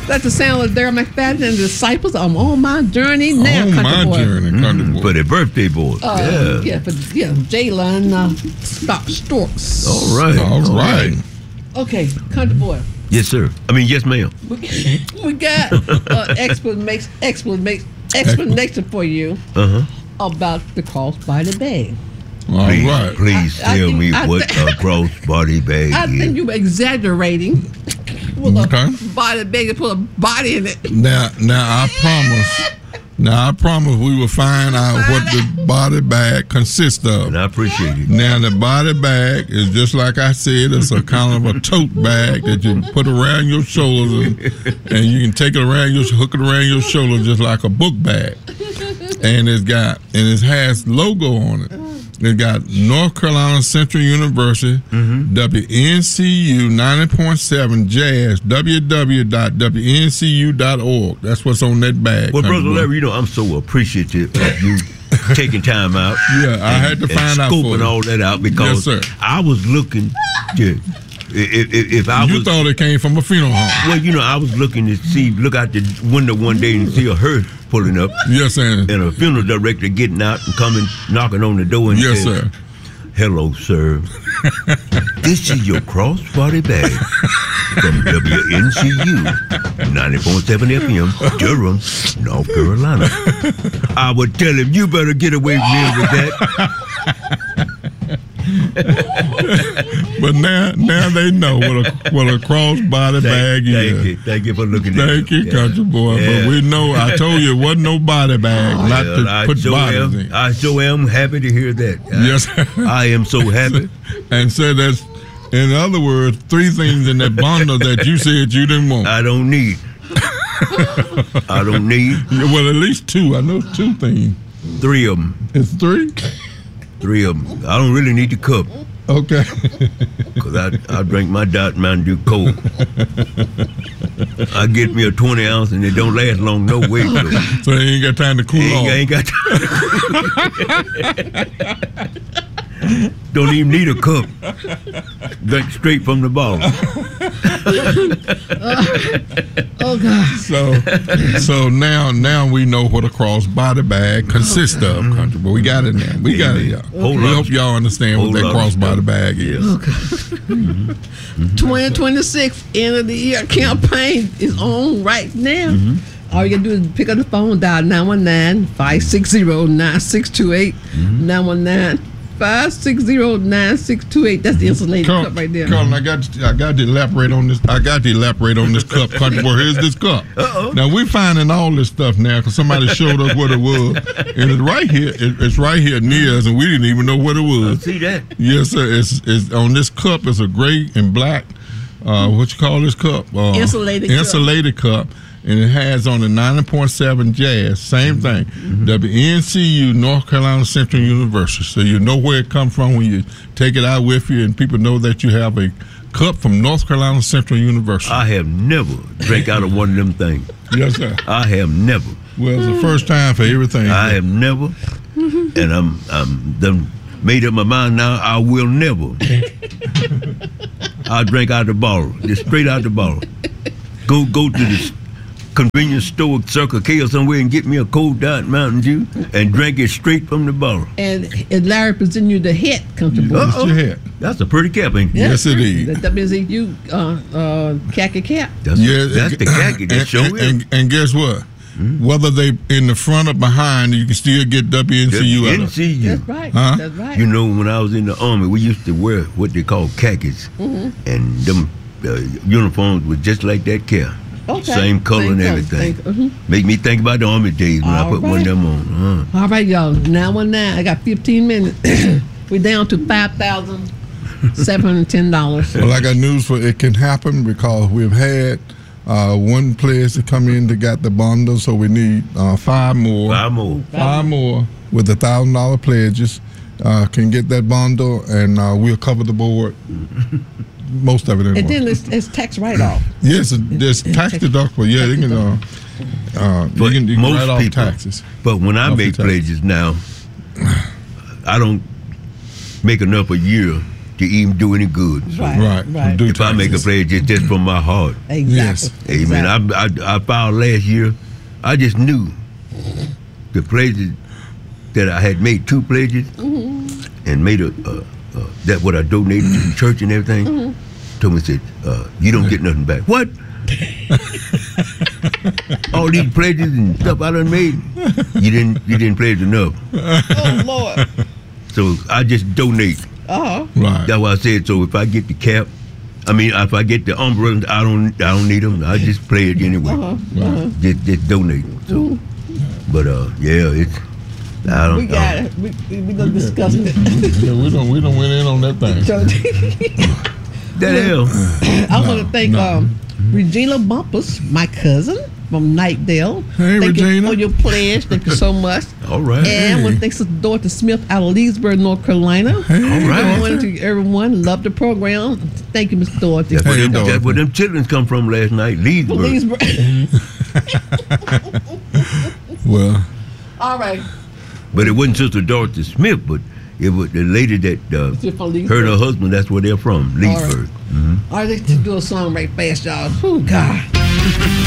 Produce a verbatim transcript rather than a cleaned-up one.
That's the sound of Darryl McFadden and the Disciples. I'm on my journey now. On country my boy. journey, country boy. For the birthday boy. Uh, yeah. Yeah, for yeah, Jalen uh, Stock Storks. All right. All right. Okay, country boy. Yes, sir. I mean, yes, ma'am. We, we got uh, explanation, explanation, explanation for you Uh huh. about the crossbody bag. All Please, right. please I- I tell think- me I what thi- a crossbody bag I is. think you were exaggerating. With Okay. a body bag and put a body in it. Now, now I promise. Now I promise we will find out what the body bag consists of. And I appreciate it. Now the body bag is just like I said. It's a kind of a tote bag that you put around your shoulders, and, and you can take it around your hook it around your shoulder just like a book bag. And it's got and it has logo on it. It got North Carolina Central University, Mm-hmm. W N C U ninety point seven Jazz, w w w dot w n c u dot org. That's what's on that bag. Well, country Brother boy. Larry, you know, I'm so appreciative of you taking time out. Yeah, I had to and find out for scoping you. all that out because Yes, sir. I was looking to, if, if, if I You was, thought it came from a funeral home. well, you know, I was looking to see, look out the window one day and see a hearse pulling up Yes, sir. and a funeral director getting out and coming, knocking on the door and Yes, says, sir. "Hello, sir. This is your crossbody bag from W N C U ninety point seven F M, Durham, North Carolina." I would tell him, "You better get away from me with that." But now, now they know what a what a crossbody bag Thank, is. thank you, thank you for looking at Thank it. you, Yeah. country boy. Yeah. But we know. I told you it wasn't no body bag, not Well, to I put sure bodies am, in. I sure am happy to hear that. I- Yes, sir. I am so happy. And so that's, in other words, three things in that bundle that you said you didn't want. I don't need. I don't need Well, at least two. I know two things. three of them. It's three. Three of them. I don't really need the cup. Okay. Cause I I drink my Diet Mountain Dew cold. I get me a twenty ounce and it don't last long no way. So So you ain't got time to cool ain't, off. ain't got don't even need a cup. Drink straight from the bottle. Oh God. So, so now, now we know what a crossbody bag consists of, country. But we got it now. We got it, y'all. Whole We lot hope of- y'all understand what whole that lot of crossbody stuff. bag is. twenty twenty-six end of the year campaign is on right now. Mm-hmm. All you gotta do is pick up the phone, dial nine one nine, five six zero, nine six two eight, Mm-hmm. nine one nine, five six zero, nine six two eight. That's the insulated Carl, cup right there. Carl, I got to, I got to elaborate on this. I got to elaborate on this cup, country boy. Here's this cup. Uh-oh. Now we're finding all this stuff now because somebody showed us what it was, and it's right here. It, it's right here near us, and we didn't even know what it was. See that? Yes, sir. It's, it's on this cup. It's a gray and black. Uh, what you call this cup? Uh, Insulated cup. Insulated cup. And it has on the ninety point seven Jazz, same thing, Mm-hmm. W N C U, North Carolina Central University. So you know where it comes from when you take it out with you, and people know that you have a cup from North Carolina Central University. I have never drank out of one of them things. Yes, sir. I have never. Well, it's the first time for everything. I have never, and I'm I'm done made up my mind now. I will never. I drink out the bottle, just straight out the bottle. Go go to the convenience store, Circle K or somewhere, and get me a cold Diet Mountain Dew and drink it straight from the bottle. And, and Larry present you the hat, country boy. That's your head. That's a pretty cap, ain't it? Yeah. Yes, it is. The W N C U uh, uh, khaki cap. That's, Yeah, that's and- the khaki. That and, show and, is. and, and guess what? Whether they in the front or behind, you can still get W N C U out of it. N C U. That's right. Huh? That's right. You know, when I was in the Army, we used to wear what they call khakis, Mm-hmm. and them uh, uniforms were just like that cap. Okay. Same color Same and color. everything. Same- mhm. Make me think about the Army days when I All put one right. of them on. Uh. All right, y'all. nine one nine. I got fifteen minutes. We're down to five thousand seven hundred ten dollars. Well, I got news for it can happen because we've had uh, one place to come in that got the bundle, so we need uh, five more. Five more. Five more with the thousand dollar pledges uh, can get that bundle, and uh, we'll cover the board. Most of it anyway. And then it's, it's tax write off. Yes, it- there's tax deductible. Yeah, they can. Uh, uh, you But can, you can most write off people, taxes. But when I Off make the tax. pledges now, I don't make enough a year to even do any good. So Right. Right. Right. Do if I make a taxes. pledge, it's just from my heart. Exactly. Yes. Amen. Exactly. I, I I filed last year. I just knew the pledges that I had made two pledges Mm-hmm. and made a, a, a that what I donated to the church and everything. Mm-hmm. Told me said uh, you don't get nothing back. What? All these pledges and stuff I done made, you didn't you didn't pledge enough. Oh Lord. So I just donate. Uh huh. Right. That's why I said. So if I get the cap, I mean, if I get the umbrellas, I don't I don't need them. I just pledge anyway. Uh-huh. Uh-huh. Just, just donate. So, but uh, yeah, it's I don't. We got uh, it. We we, we gonna discuss it. Yeah, we don't we don't went in on that thing. So, That hell. I want to thank no. um, Regina Bumpers, my cousin from Nightdale. Hey, thank you Regina. for your pledge. Thank you so much. All right. And I want to thank Sister Dorothy Smith out of Leesburg, North Carolina. Hey, All right. I want to everyone love the program. Thank you, Miss Dorothy. That's where, Hey, them, Dorothy. that's where them children come from last night. Leesburg. Leesburg. Well, All right. But it wasn't Sister Dorothy Smith, but it was the lady that uh, You're from Leesburg. her and her husband. That's where they're from, right. Leesburg. All right, let's do a song right fast, y'all. Oh God.